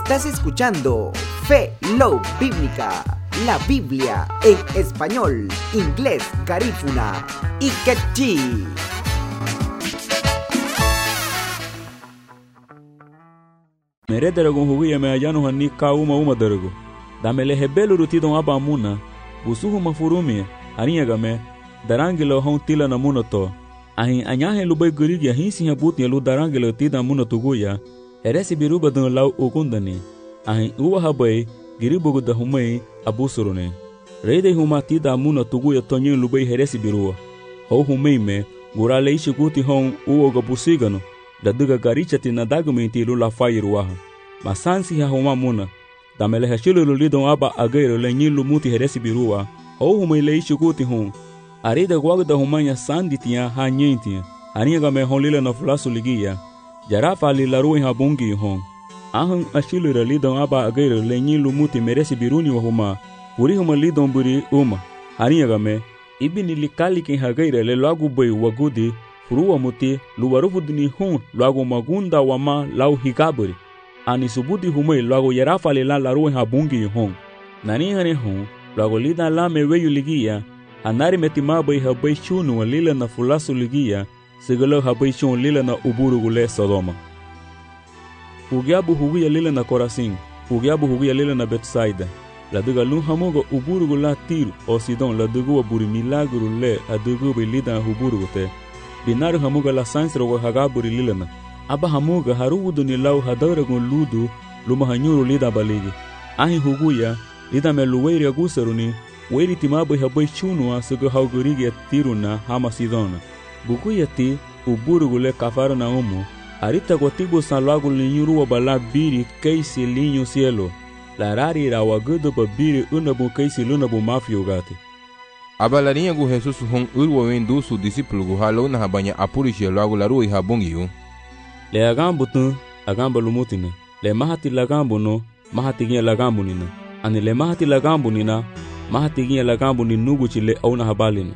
Estás escuchando Fe, Love Bíblica, la Biblia en español, inglés, garífuna y quechí. Mere darago hugia me ayano hani ka uma darago. Damele hebelu rutidon aba muna. Busuhu mafurumi aniga me darangelo hon tila na muna to. Ahin anyahe lubai gurigi ahin siha buti lu darangelo tida muna tuguya. Heresi biruba don lau ukundani. Ahin uwa habai giribugu da humai abusurune. Reide huma tida muna tuguya tonyin lubai heresi birua. Ho humai me gurale ishi guti hon uoga busigano. Daduga garichati na dagumenti lula fairuaha. Masansi ha huma muna. Damele hashilo lulidon aba agairo le nyilu muti heresi birua. Ho humai le ishi guti hon. Arida guagda humanya sanditia ha nyentia. Aniga me hon lila na fulasu ligia. Jarafa li larui ha bungi hon. Ahun ashilo lulidon aba agairo le nyilu muti meresi biruni wa huma. Puri huma lidon buri uma. Aniga me. Ibini likali ken hagaira le lagu bai wagudi. Furua muti luwarufudini hun luago magunda wama lau higaburi. Ani subudi humei luago yarafa le la larui ha bungi hon. Nani hane hon luago lida la me weyu ligia. Anari metimabai ha bai shunu wa lila na fulasu ligia. Sigalo ha bai shun lila na uburugule Sodoma. Hugiabu hugia lila na Korasin. Hugiabu hugia lila na Betsaida. La duga lun hamuga uburugula Tiru o Sidon la duga wa buri milagru le a duga bai lida huburugute. Binaru hamuga la sansro wa hagaburi lilana. Aba hamuga haruudu ni lau hadaragun ludu luma hanyuru lida baligi. Ahi huguya lida me luweiri agusaruni weiri timabu habai chunua sugu haugurigi tiruna hama sidona. Bukuya ti uburugule kafaru na umu. Arita kwa tibu san lagu linyuru wa bala biri keisi linyu cielo. La rari ra wagudu ba biri unabu keisi lunabu mafio gati. Abalarinha gu Jesus hon urwa wendu su discípulo gu halo na habanya apurishe lagu laru iha bongiu. Le agambu tu agamba lumutina. Le mahati lagambu no mahati gia lagambu nina. Ani le mahati lagambu nina mahati gia lagambu ni nuguchi le au na habalina.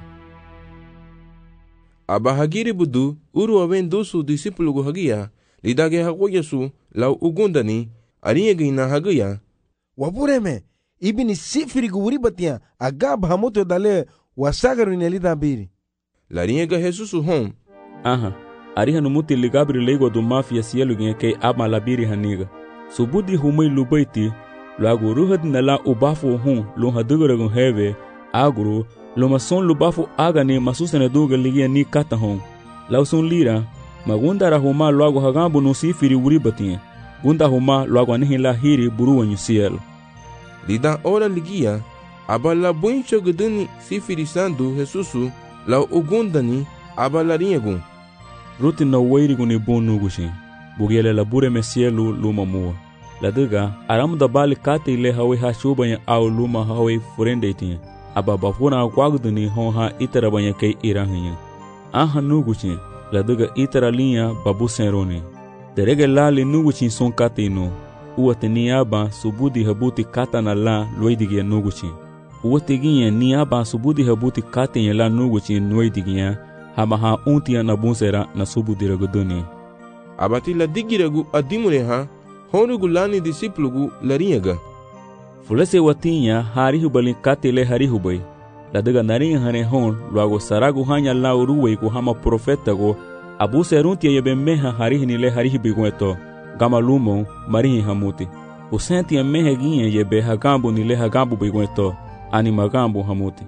Abahagiri budu urwa wendu su discípulo gu hagia lidage hagoya su lau ugundani arinha gina hagia. Wapureme ibini sifiri guribatia agab hamoto dale wasagaru nelida biri. Larinha ga Jesus hon. Aha. Ariha numuti ligabri lego do mafia cielo gen ke ama labiri haniga. Subudi humai lubaiti lagu ruhad nala ubafu hon lo hadugara gon heve agro lo mason lubafu agane masusana duga ligia ni kata hon. Lauson lira magunda huma lagu hagambu no sifiri guribatia. Gunda huma lagu anihila hiri buruwa nyusielo. Lida ora ligia, abala buincho guduni sifirisandu Jesusu, lau ugundani, abalarinha gun. Ruti na weiri guni bonu gushi, bugiele la bure mesielu luma mua. La duga, aramu da bali kate ile hawe ha shubanya au luma hawe furende itinha. Aba bafuna kwaguduni hon ha itara banya kei irahinya. Aha nuguchi, la duga itara linha babu senroni. Derege lali nuguchi son kate ino. Uwate niaba subudi habuti kata na la luidigia nuguchi. Uwate ginye niaba subudi habuti kata nye la nuguchi nuidigia hama ha untia na bunsera na subudi raguduni. Abati la digiragu adimure ha honugu lani disiplugu larinyaga. Fulese watinya harihu balin kate le harihu bay. La daga naringa hane hon luago saragu hanya la uruwe ku hama profeta go abuseruntia yebemeha harihi ni le harihi bigueto. Gama lumo marihi hamuti. Usenti ya mehe ginye yebe hagambu ni le hagambu bigueto. Ani magambu hamuti.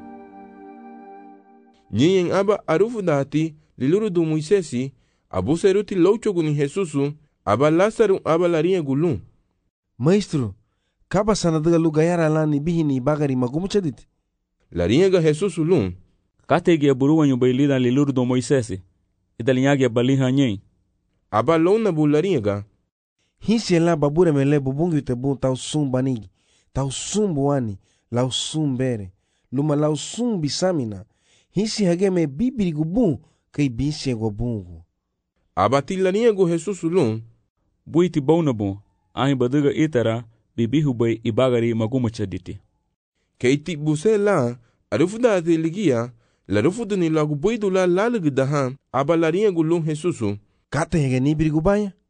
Nyiyen aba arufu dati liluru du Moisesi abu seruti louchogu ni Jesusu aba Lasaru aba larinha gulum. Maestro, kaba sanadaga lugayara lani bihini bagari magumuchadit. Larinha ga Jesusu lum. Kategi ya buruwa nyubailida liluru du Moisesi. Idalinyagi ya baliha nyen. Aba lona bu larinha ga. Hisi la babure mele bubungi tebu tau sumbanigi, tau sumbuani, lau sumbere, luma lau sumbisamina. Hisi hageme bibiri gubu kai bisi gobungu. Abati larinha go Jesus lum. Buiti baunabu, ahi baduga itara bibihu bay ibagari magumachaditi. Keiti buse la arufuda ate ligia la rufudu ni lagu buidu la lalugu daha aba larinha gulum Jesusu. Kata hege ni birigubaya?